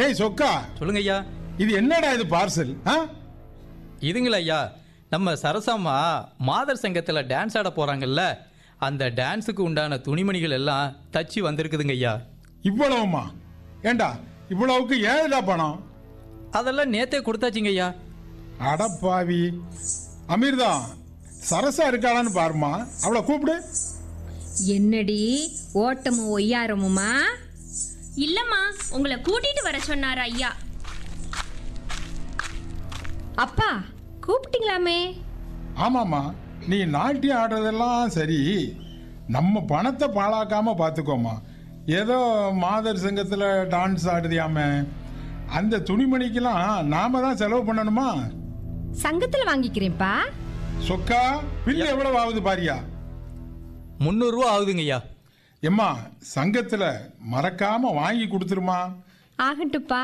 டேய் சொக்கா, சொல்லுங்க ஐயா. இது என்னடா இது பார்சல்? இதுங்களா ஐயா, நம்ம சரசாம்மா மாதர் சங்கத்தில் டான்ஸ் ஆட போகிறாங்கல்ல, அந்த டான்ஸுக்கு உண்டான துணிமணிகள் எல்லாம் தச்சு வந்திருக்குதுங்க ஐயா. இவ்வளவுமா? ஏண்டா இவ்வளவுக்கு ஏதா பணம்? அதெல்லாம் நேத்தே கொடுத்தாச்சுங்க ஐயா. அடப்பாவி. அமீர்தா, சரசா இருக்காளான்னு பாருமா, அவளை கூப்பிடு. என்னடி ஓட்டமும் ஒய்யாரமுமா? இல்லம்மா, உங்களை கூட்டிட்டு வர சொன்னார் ஐயா. அப்பா கூப்பிட்டீங்களாமே? ஆமாம்மா, நீ நாட்டியம் ஆடுறதெல்லாம் சரி, நம்ம பணத்தை பாழாக்காம பார்த்துக்கோமா. ஏதோ மாதர் சங்கத்தில் டான்ஸ் ஆடுதியாம, அந்த துணிமணிக்கெல்லாம் நாம தான் செலவு பண்ணணுமா? சங்கத்தில் வாங்கிக்கிறேன்ப்பா. சொக்கா, பில்லு எவ்வளவு ஆகுது பாரியா? 300 ரூபா ஆகுதுங்க ஐயா. எம்மா, சங்கத்தில் மறக்காம வாங்கி கொடுத்துருமா. ஆகட்டுப்பா.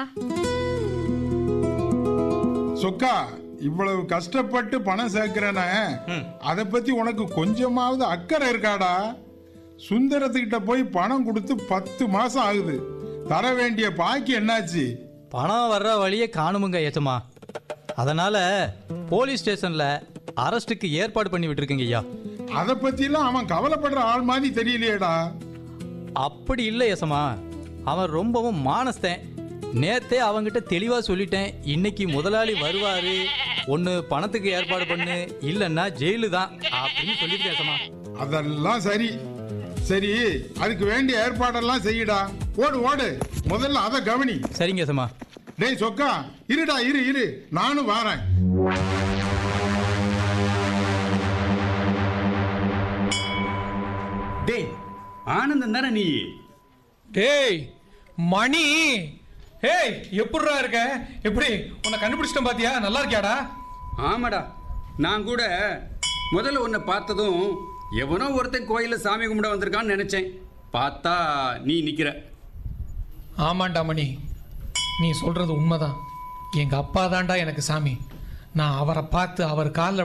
சொக்கா, இவ்வளவு கஷ்டப்பட்டு பணம் சேர்க்கிறேன, அதை பத்தி உனக்கு கொஞ்சமாவது அக்கறை இருக்காடா? சுந்தரத்துக்கிட்ட போய் பணம் கொடுத்து 10 மாசம் ஆகுது. தர வேண்டிய பாக்கி என்னாச்சு? பணம் வர்ற வழியே காணுமுங்க ஏச்சம்மா. அதனால போலீஸ் ஸ்டேஷன்ல அரெஸ்ட்டுக்கு ஏற்பாடு பண்ணி விட்டுருக்குங்க ஐயா. அதை பத்திலாம் அவன் கவலைப்படுற ஆள் மாதிரி தெரியலையேடா. அப்படி இல்லை ஏசம்மா, அவன் ரொம்பவும் மானஸ்தேன். நேத்தே அவங்கிட்ட தெளிவா சொல்லிட்டேன், இன்னைக்கு முதலாளி வருவாரு, ஒன்னு பணத்துக்கு ஏற்பாடு பண்ணு, இல்லன்னா ஜெயிலு தான் அப்படின்னு சொல்லியிருக்கேன் ஏசம்மா. அதெல்லாம் சரி சரி, அதுக்கு வேண்டிய ஏற்பாடெல்லாம் செய்யடா. ஓடு ஓடு, முதல்ல அதை கவனி. சரிங்க ஏசம்மா. டேய் சொக்கா, இருடா, இரு, நானும் வாரேன். டேய் ஆனந்தம் தானே நீ? டேய் மணி, ஏய் எப்படிடா இருக்க? எப்படி உன்னை கண்டுபிடிச்சிட்டேன் பாத்தியா? நல்லா இருக்கியாடா? ஆமாடா, நான் கூட முதல்ல உன்னை பார்த்ததும் எவனோ ஒருத்தன் கோயிலில் சாமி கும்பிட வந்திருக்கான்னு நினைச்சேன். பார்த்தா நீ நிற்கிற. ஆமாண்டா மணி, நீ சொல்றது உண்மைதான். எங்க அப்பா தான்டா எனக்கு சாமி. நான் அவரை பார்த்து அவர் காலில்